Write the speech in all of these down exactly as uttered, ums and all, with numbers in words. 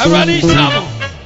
Everybody shout.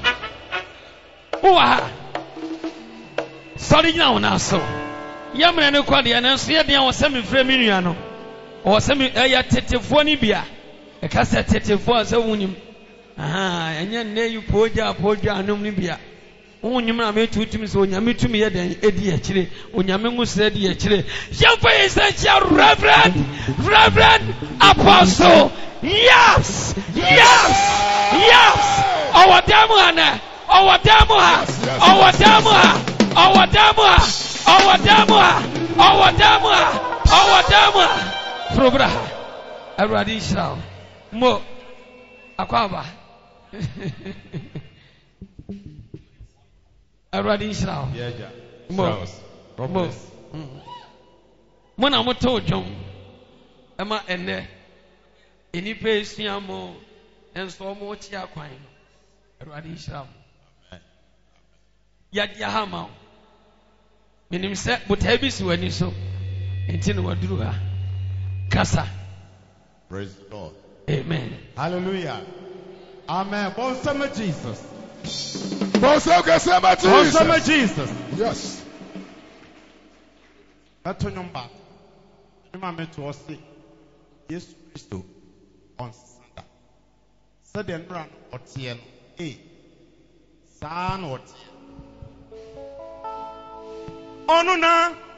Oha. Sorry now now so. Yamna no kwade na so ye de an wose me frɛ me nua no. O se me ya tetefo ni bia. E ka se tetefo ase wunim. Aha, enye nne yu poja poja anum ni bia. Wunyim na me tutum so onyame tumi ye den edi e kire. Onyame ngusre di e kire. Yamfa essential reverend, reverend apostle. Yes! Yes! Yes! Our demo ana. Our demo ha. Our demo ha. Our demo ha. Our demo ha. Our demo ha. Our demo ha. Probra. Everybody shout. Mo. Akwaba. Everybody shout. Yeah, yeah. Mo. Mo. Mo na mo to dwom. Ema ene. Eni pe suamo enso mo chi akwan. Everybody shout. Yad yahama. Minim se botabi si wani so. Enti no waduru ha. Kasa. Praise God. Amen. Hallelujah. Amen. Bonsama Jesus. Bonsama Jesus. Bonsama Jesus. Yes. That's number. Remember to us say, yes, Christo on Sunday. Sudden run or tien. Eh. San or tien. Oh no, no.